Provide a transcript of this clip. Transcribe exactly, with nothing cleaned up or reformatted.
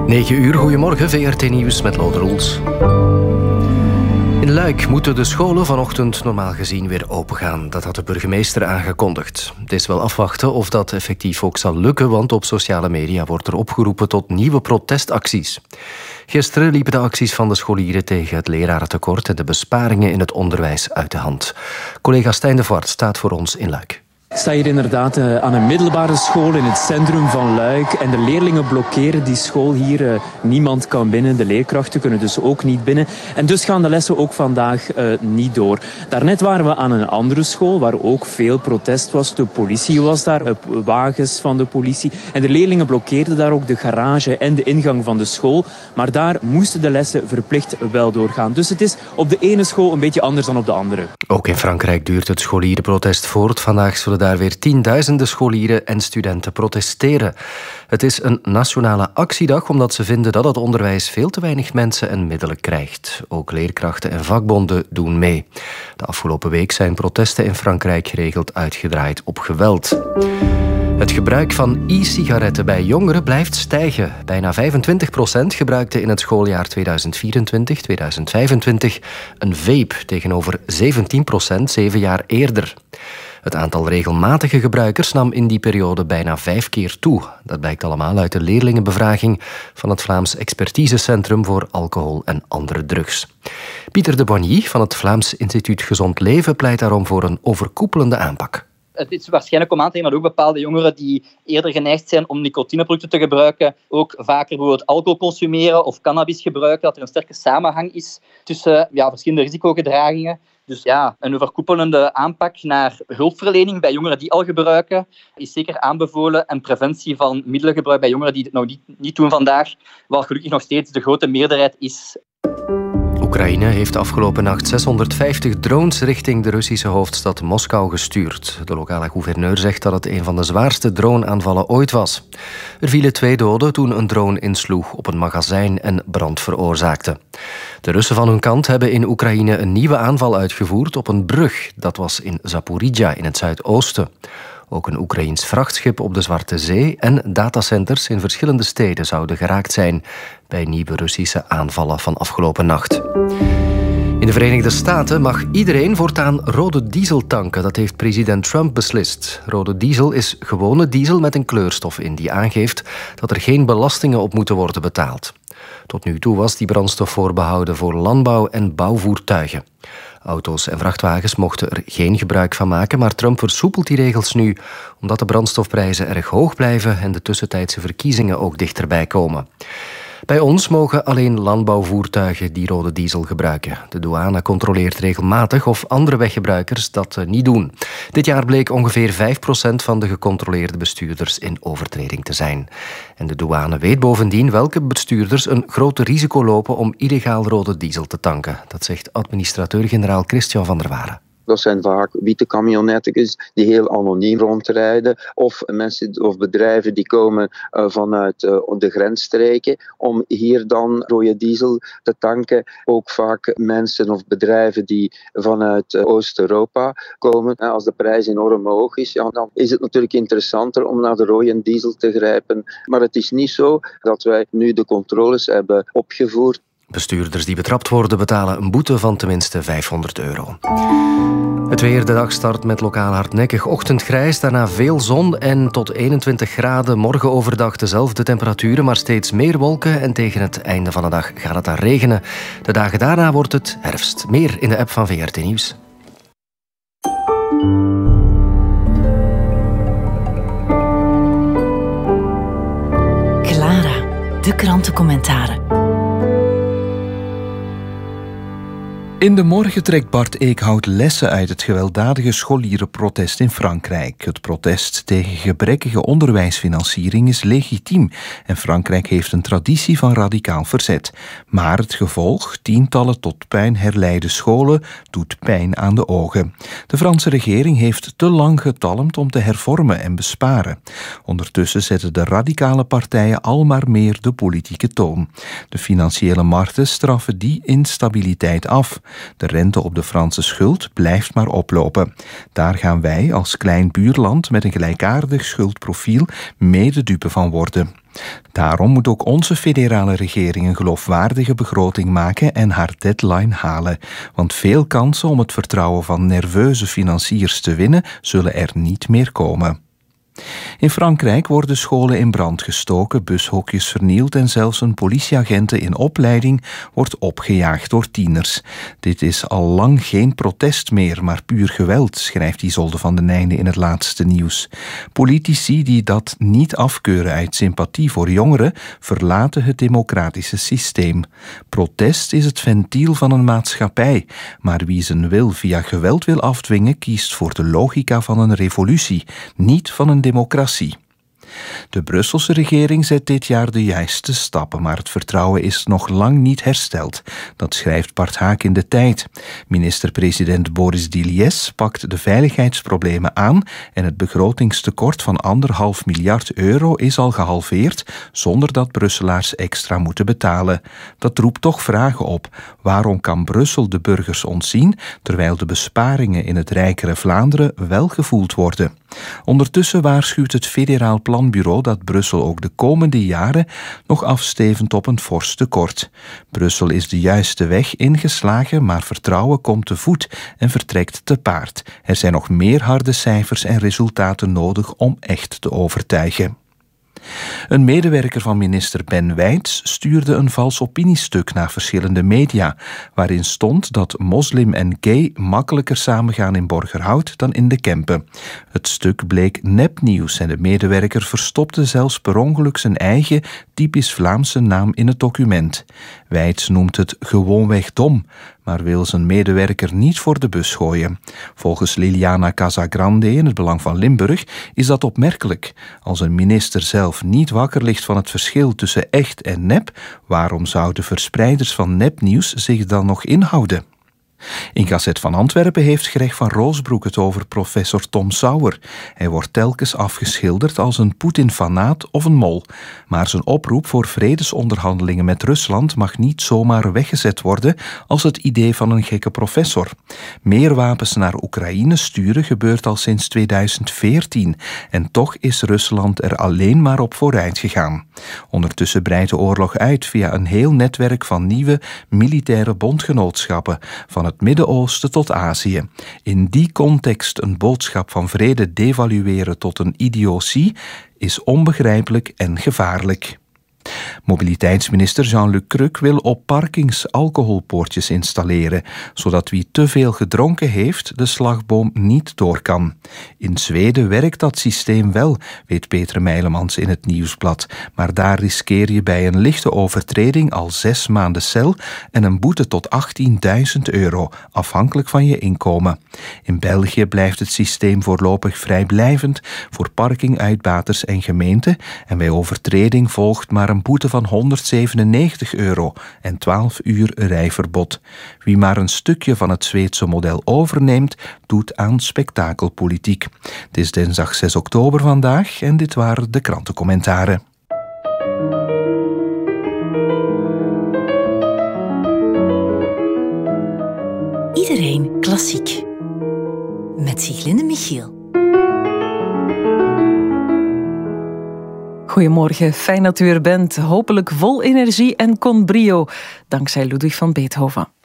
negen uur, goedemorgen, V R T Nieuws met Lode Roels. In Luik moeten de scholen vanochtend normaal gezien weer opengaan. Dat had de burgemeester aangekondigd. Het is wel afwachten of dat effectief ook zal lukken, want op sociale media wordt er opgeroepen tot nieuwe protestacties. Gisteren liepen de acties van de scholieren tegen het lerarentekort en de besparingen in het onderwijs uit de hand. Collega Stijn de Voort staat voor ons in Luik. Ik sta hier inderdaad uh, aan een middelbare school in het centrum van Luik. En de leerlingen blokkeren die school hier. Uh, niemand kan binnen. De leerkrachten kunnen dus ook niet binnen. En dus gaan de lessen ook vandaag uh, niet door. Daarnet waren we aan een andere school waar ook veel protest was. De politie was daar, uh, wagens van de politie. En de leerlingen blokkeerden daar ook de garage en de ingang van de school. Maar daar moesten de lessen verplicht wel doorgaan. Dus het is op de ene school een beetje anders dan op de andere. Ook in Frankrijk duurt het scholierenprotest voort. Vandaag zullen daar weer tienduizenden scholieren en studenten protesteren. Het is een nationale actiedag omdat ze vinden dat het onderwijs veel te weinig mensen en middelen krijgt. Ook leerkrachten en vakbonden doen mee. De afgelopen week zijn protesten in Frankrijk geregeld uitgedraaid op geweld. Het gebruik van e-sigaretten bij jongeren blijft stijgen. Bijna vijfentwintig procent gebruikte in het schooljaar tweeduizend vierentwintig tweeduizend vijfentwintig een vape tegenover zeventien procent zeven jaar eerder. Het aantal regelmatige gebruikers nam in die periode bijna vijf keer toe. Dat blijkt allemaal uit de leerlingenbevraging van het Vlaams Expertisecentrum voor Alcohol en Andere Drugs. Pieter de Boigny van het Vlaams Instituut Gezond Leven pleit daarom voor een overkoepelende aanpak. Het is waarschijnlijk om aan te nemen dat ook bepaalde jongeren die eerder geneigd zijn om nicotineproducten te gebruiken, ook vaker bijvoorbeeld alcohol consumeren of cannabis gebruiken, dat er een sterke samenhang is tussen ja, verschillende risicogedragingen. Dus ja, een overkoepelende aanpak naar hulpverlening bij jongeren die al gebruiken is zeker aanbevolen en preventie van middelengebruik bij jongeren die het nog niet, niet doen vandaag, wat gelukkig nog steeds de grote meerderheid is. Oekraïne heeft afgelopen nacht zeshonderdvijftig drones richting de Russische hoofdstad Moskou gestuurd. De lokale gouverneur zegt dat het een van de zwaarste droneaanvallen ooit was. Er vielen twee doden toen een drone insloeg op een magazijn en brand veroorzaakte. De Russen van hun kant hebben in Oekraïne een nieuwe aanval uitgevoerd op een brug. Dat was in Zaporizhzhia in het zuidoosten. Ook een Oekraïens vrachtschip op de Zwarte Zee en datacenters in verschillende steden zouden geraakt zijn bij nieuwe Russische aanvallen van afgelopen nacht. In de Verenigde Staten mag iedereen voortaan rode diesel tanken. Dat heeft president Trump beslist. Rode diesel is gewone diesel met een kleurstof in die aangeeft dat er geen belastingen op moeten worden betaald. Tot nu toe was die brandstof voorbehouden voor landbouw- en bouwvoertuigen. Auto's en vrachtwagens mochten er geen gebruik van maken, maar Trump versoepelt die regels nu omdat de brandstofprijzen erg hoog blijven en de tussentijdse verkiezingen ook dichterbij komen. Bij ons mogen alleen landbouwvoertuigen die rode diesel gebruiken. De douane controleert regelmatig of andere weggebruikers dat niet doen. Dit jaar bleek ongeveer vijf procent van de gecontroleerde bestuurders in overtreding te zijn. En de douane weet bovendien welke bestuurders een groot risico lopen om illegaal rode diesel te tanken. Dat zegt administrateur-generaal Christian van der Waren. Dat zijn vaak witte camionetjes die heel anoniem rondrijden. Of mensen of bedrijven die komen uh, vanuit uh, de grensstreken om hier dan rode diesel te tanken. Ook vaak mensen of bedrijven die vanuit uh, Oost-Europa komen. Uh, als de prijs enorm hoog is, ja, dan is het natuurlijk interessanter om naar de rode diesel te grijpen. Maar het is niet zo dat wij nu de controles hebben opgevoerd. Bestuurders die betrapt worden betalen een boete van tenminste vijfhonderd euro. Het weer, de dag start met lokaal hardnekkig ochtendgrijs, daarna veel zon en tot eenentwintig graden. Morgen overdag dezelfde temperaturen, maar steeds meer wolken en tegen het einde van de dag gaat het dan regenen. De dagen daarna wordt het herfst. Meer in de app van V R T Nieuws. Clara, de krantencommentaren. In de morgen trekt Bart Eekhout lessen uit het gewelddadige scholierenprotest in Frankrijk. Het protest tegen gebrekkige onderwijsfinanciering is legitiem en Frankrijk heeft een traditie van radicaal verzet. Maar het gevolg, tientallen tot puin herleide scholen, doet pijn aan de ogen. De Franse regering heeft te lang getalmd om te hervormen en besparen. Ondertussen zetten de radicale partijen al maar meer de politieke toon. De financiële markten straffen die instabiliteit af. De rente op de Franse schuld blijft maar oplopen. Daar gaan wij als klein buurland met een gelijkaardig schuldprofiel mede dupe van worden. Daarom moet ook onze federale regering een geloofwaardige begroting maken en haar deadline halen. Want veel kansen om het vertrouwen van nerveuze financiers te winnen zullen er niet meer komen. In Frankrijk worden scholen in brand gestoken, bushokjes vernield en zelfs een politieagenten in opleiding wordt opgejaagd door tieners. Dit is al lang geen protest meer, maar puur geweld, schrijft Isolde van den Einde in het laatste nieuws. Politici die dat niet afkeuren uit sympathie voor jongeren, verlaten het democratische systeem. Protest is het ventiel van een maatschappij, maar wie zijn wil via geweld wil afdwingen, kiest voor de logica van een revolutie, niet van een democratie. De Brusselse regering zet dit jaar de juiste stappen, maar het vertrouwen is nog lang niet hersteld. Dat schrijft Bart Haak in De Tijd. Minister-president Boris Diliès pakt de veiligheidsproblemen aan en het begrotingstekort van anderhalf miljard euro is al gehalveerd, zonder dat Brusselaars extra moeten betalen. Dat roept toch vragen op. Waarom kan Brussel de burgers ontzien, terwijl de besparingen in het rijkere Vlaanderen wel gevoeld worden? Ondertussen waarschuwt het federaal planbureau dat Brussel ook de komende jaren nog afstevend op een fors tekort. Brussel is de juiste weg ingeslagen, maar vertrouwen komt te voet en vertrekt te paard. Er zijn nog meer harde cijfers en resultaten nodig om echt te overtuigen. Een medewerker van minister Ben Wijts stuurde een vals opiniestuk naar verschillende media, waarin stond dat moslim en gay makkelijker samengaan in Borgerhout dan in de Kempen. Het stuk bleek nepnieuws en de medewerker verstopte zelfs per ongeluk zijn eigen typisch Vlaamse naam in het document. Wijts noemt het gewoonweg dom, maar wil zijn medewerker niet voor de bus gooien. Volgens Liliana Casagrande in het Belang van Limburg is dat opmerkelijk. Als een minister zelf niet wakker ligt van het verschil tussen echt en nep, waarom zouden verspreiders van nepnieuws zich dan nog inhouden? In Gazet van Antwerpen heeft Greg van Roosbroek het over professor Tom Sauer. Hij wordt telkens afgeschilderd als een Poetin-fanaat of een mol. Maar zijn oproep voor vredesonderhandelingen met Rusland mag niet zomaar weggezet worden als het idee van een gekke professor. Meer wapens naar Oekraïne sturen gebeurt al sinds tweeduizend veertien en toch is Rusland er alleen maar op vooruit gegaan. Ondertussen breidt de oorlog uit via een heel netwerk van nieuwe militaire bondgenootschappen, van het Midden-Oosten tot Azië. In die context een boodschap van vrede devalueren tot een idiotie is onbegrijpelijk en gevaarlijk. Mobiliteitsminister Jean-Luc Crux wil op parkings alcoholpoortjes installeren, zodat wie te veel gedronken heeft de slagboom niet door kan. In Zweden werkt dat systeem wel, weet Peter Meilemans in het Nieuwsblad, maar daar riskeer je bij een lichte overtreding al zes maanden cel en een boete tot achttienduizend euro, afhankelijk van je inkomen. In België blijft het systeem voorlopig vrijblijvend voor parkinguitbaters en gemeenten en bij overtreding volgt maar een boete van honderdzevenennegentig euro en twaalf uur rijverbod. Wie maar een stukje van het Zweedse model overneemt, doet aan spektakelpolitiek. Het is dinsdag zes oktober vandaag en dit waren de krantencommentaren. Iedereen klassiek. Met Sieglinde Michiel. Goedemorgen, fijn dat u er bent. Hopelijk vol energie en con brio, dankzij Ludwig van Beethoven.